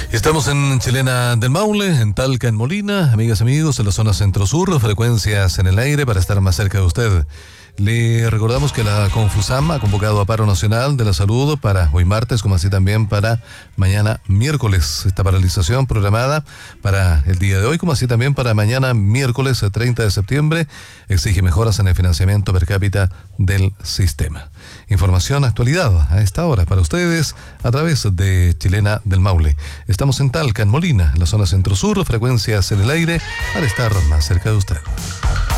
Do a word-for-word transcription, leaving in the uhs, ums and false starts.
Estamos en Chilena del Maule, en Talca, en Molina, amigas y amigos, en la zona centro-sur, frecuencias en el aire para estar más cerca de usted. Le recordamos que la Confusam ha convocado a paro nacional de la salud para hoy martes, como así también para mañana miércoles. Esta paralización programada para el día de hoy, como así también para mañana miércoles treinta de septiembre, exige mejoras en el financiamiento per cápita del sistema. Información, actualidad a esta hora para ustedes a través de Chilena del Maule. Estamos en Talca, en Molina, en la zona centro-sur, frecuencias en el aire para estar más cerca de usted.